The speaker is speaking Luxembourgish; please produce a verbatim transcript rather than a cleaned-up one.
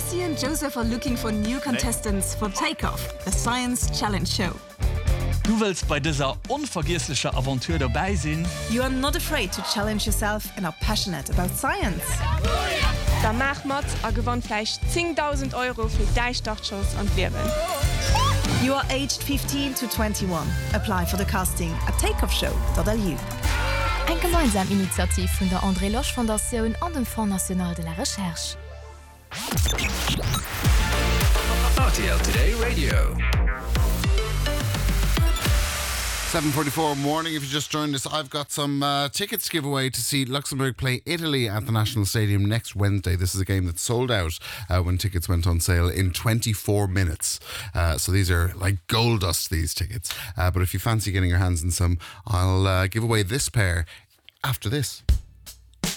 Lucy and Joseph are looking for new contestants for Takeoff, the Science Challenge Show. Du willst bei dieser unvergesslichen Aventur dabei sein? You are not afraid to challenge yourself and are passionate about science. Da mach mat a gewann vielleicht zehntausend Euro für Deich-Startchance an Wirbeln. You are aged fifteen to twenty-one. Apply for the casting at takeoff show dot l u. Ein gemeinsam Initiativ von der André Loch Fondation an dem Fonds National de la Recherche. R T L Today Radio. seven forty-four morning. If you just joined us, I've got some uh, tickets to give away to see Luxembourg play Italy at the National Stadium next Wednesday. This is a game that sold out uh, when tickets went on sale in twenty-four minutes. Uh, so these are like gold dust, these tickets. Uh, but if you fancy getting your hands on some, I'll uh, give away this pair after this.